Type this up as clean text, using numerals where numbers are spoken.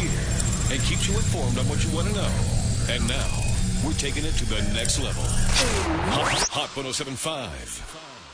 here and keeps you informed on what you want to know. And now, we're taking it to the next level. Hot 107.5.